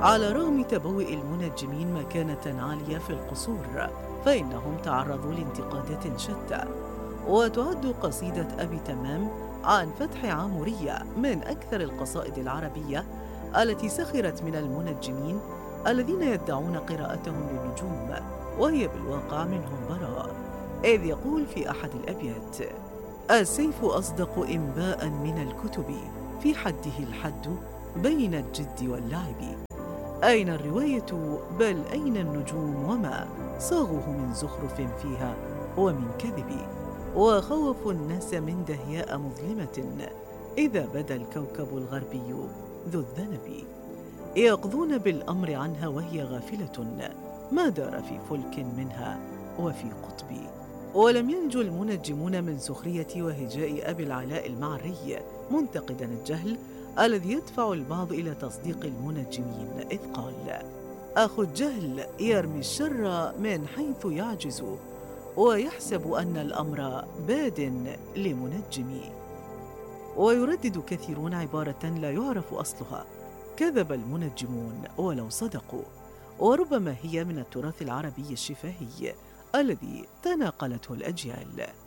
على رغم تبوء المنجمين مكانة عالية في القصور، فإنهم تعرضوا لانتقادات شتى. وتعد قصيدة أبي تمام عن فتح عامورية من أكثر القصائد العربية التي سخرت من المنجمين الذين يدعون قراءتهم للنجوم، وهي بالواقع منهم براء. إذ يقول في أحد الأبيات: السيف أصدق إنباء من الكتب، في حده الحد بين الجد واللعب. أين الرواية بل أين النجوم وما صاغوه من زخرف فيها ومن كذب. وخوفوا الناس من دهياء مظلمة، إذا بدا الكوكب الغربي ذو الذنب. يقضون بالأمر عنها وهي غافلة، ما دار في فلك منها وفي قطب. ولم ينجو المنجمون من سخرية وهجاء أبي العلاء المعري، منتقدا الجهل الذي يدفع البعض إلى تصديق المنجمين، إذ قال: أخو الجهل يرمي الشر من حيث يعجز، ويحسب أن الأمر باد لمنجم. ويردد كثيرون عبارة لا يعرف أصلها: كذب المنجمون ولو صدقوا. وربما هي من التراث العربي الشفاهي الذي تناقلته الأجيال.